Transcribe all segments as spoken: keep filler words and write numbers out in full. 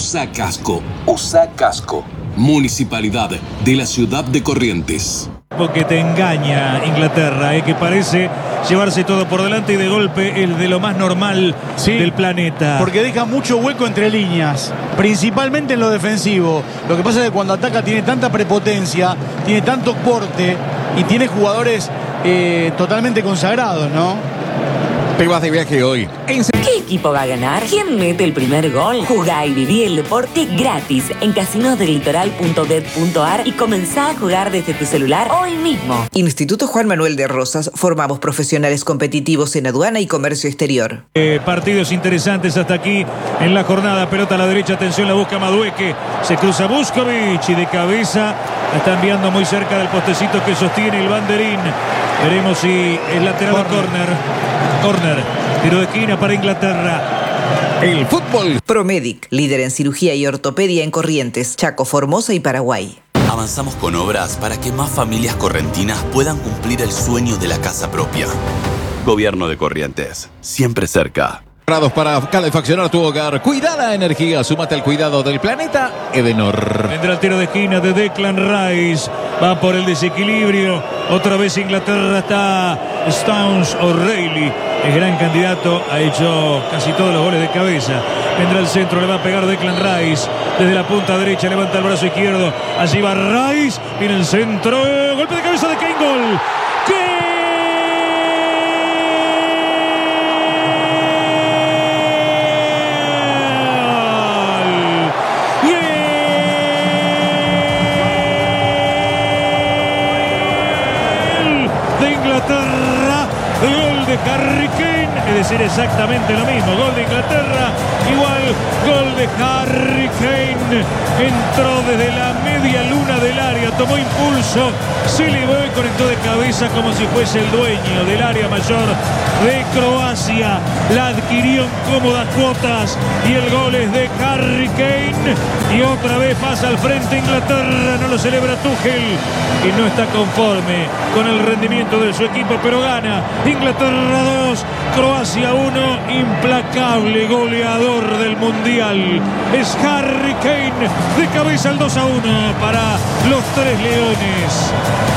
Usa casco, usa casco. Municipalidad de la ciudad de Corrientes. Porque te engaña Inglaterra, eh, que parece llevarse todo por delante y de golpe el de lo más normal sí, del planeta. Porque deja mucho hueco entre líneas, principalmente en lo defensivo. Lo que pasa es que cuando ataca tiene tanta prepotencia, tiene tanto porte y tiene jugadores eh, totalmente consagrados, ¿no? Te vas de viaje hoy. ¿Qué equipo va a ganar? ¿Quién mete el primer gol? Jugá y viví el deporte gratis en casinos del litoral punto bet punto ar y comenzá a jugar desde tu celular hoy mismo. Instituto Juan Manuel de Rosas. Formamos profesionales competitivos en aduana y comercio exterior. Eh, partidos interesantes hasta aquí en la jornada. Pelota a la derecha, atención, la busca Madueque. Se cruza Buskovich y de cabeza la está enviando muy cerca del postecito que sostiene el banderín. Veremos si es lateral o córner. Córner, tiro de esquina para Inglaterra. El fútbol. Promedic, líder en cirugía y ortopedia en Corrientes, Chaco, Formosa y Paraguay. Avanzamos con obras para que más familias correntinas puedan cumplir el sueño de la casa propia. Gobierno de Corrientes, siempre cerca. Para calefaccionar tu hogar, cuida la energía, súmate al cuidado del planeta Edenor. Vendrá el tiro de esquina de Declan Rice, va por el desequilibrio, otra vez Inglaterra está Stones O'Reilly, es gran candidato, ha hecho casi todos los goles de cabeza. Vendrá el centro, le va a pegar Declan Rice, desde la punta derecha levanta el brazo izquierdo, allí va Rice, viene el centro, golpe de cabeza de Kane, gol. ¡Gol! Inglaterra, gol de Harry Kane, es decir, exactamente lo mismo, gol de Inglaterra, igual gol de Harry Kane, entró desde la media luna del área, tomó impulso, se elevó y conectó de cabeza como si fuese el dueño del área mayor de Croacia, la adquirió en cómodas cuotas y el gol es de Harry Kane y otra vez pasa al frente Inglaterra, no lo celebra Tuchel y no está conforme con el rendimiento de su equipo, pero gana Inglaterra dos, Croacia uno, implacable goleador del Mundial es Harry Kane, de cabeza al dos a uno para los Tres Leones.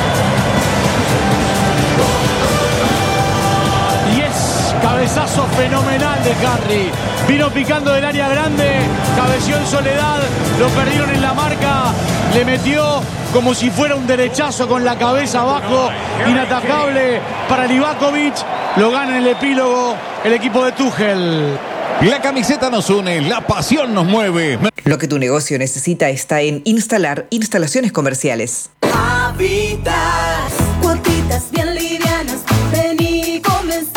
Cabezazo fenomenal de Harry. Vino picando del área grande, cabeció en soledad, lo perdieron en la marca, le metió como si fuera un derechazo con la cabeza abajo, inatacable para Livakovic. Lo gana en el epílogo el equipo de Tuchel. La camiseta nos une, la pasión nos mueve. Lo que tu negocio necesita está en Instalar Instalaciones Comerciales. Habitat, cuotitas bien livianas, vení, comenzar.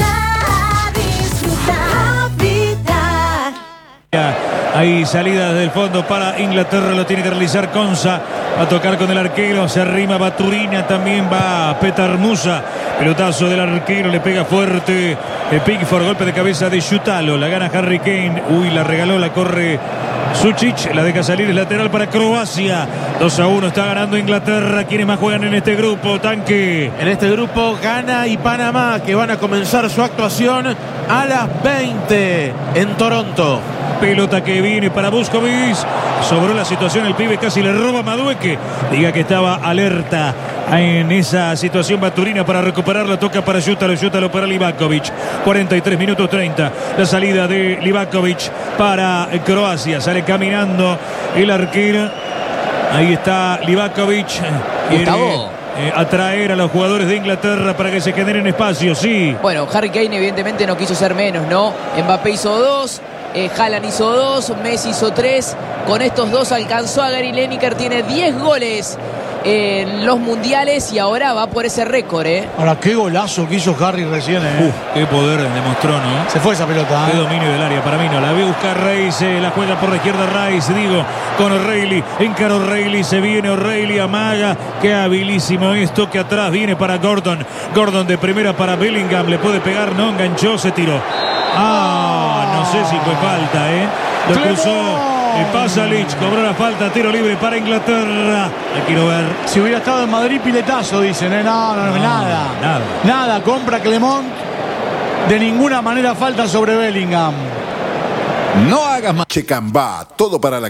Hay salida desde el fondo para Inglaterra, lo tiene que realizar Konsa, va a tocar con el arquero, se arrima Baturina, también va Petar Musa, pelotazo del arquero, le pega fuerte Pickford, golpe de cabeza de Yutalo, la gana Harry Kane, uy, la regaló, la corre Sučić, la deja salir, es lateral para Croacia, dos a uno está ganando Inglaterra. ¿Quiénes más juegan en este grupo, Tanque? En este grupo Ghana y Panamá, que van a comenzar su actuación a las veinte en Toronto. Pelota que viene para Buskovich, sobró la situación, el pibe casi le roba a Madueque, diga que estaba alerta en esa situación Baturina para recuperarla, toca para Yutalo, Yutalo para Livakovic, cuarenta y tres minutos treinta, la salida de Livakovic para Croacia, sale caminando el arquero, ahí está Livakovic, Gustavo. Eh, atraer a los jugadores de Inglaterra para que se generen espacios, sí. Bueno, Harry Kane evidentemente no quiso ser menos, ¿no? Mbappé hizo dos, eh, Haaland hizo dos, Messi hizo tres, con estos dos alcanzó a Gary Lineker, tiene diez goles en los mundiales y ahora va por ese récord, ¿eh? Ahora, qué golazo que hizo Harry recién, ¿eh? Uf, qué poder demostró, ¿no? Se fue esa pelota, ¿eh? Qué dominio del área para mí, no. La ve buscar Rice, la juega por la izquierda Rice, digo, con O'Reilly. Encara O'Reilly, se viene O'Reilly, amaga. Qué habilísimo esto, que atrás viene para Gordon. Gordon de primera para Bellingham, le puede pegar, no enganchó, se tiró. Ah, no sé si fue falta, ¿eh? Lo cruzó. Y pasa Lich, cobró la falta, tiro libre para Inglaterra. La quiero ver. Si hubiera estado en Madrid, piletazo, dicen, ¿eh? No, no, no, no, nada. Nada. Nada, compra Clemont. De ninguna manera falta sobre Bellingham. No hagas más. Checambá, todo para la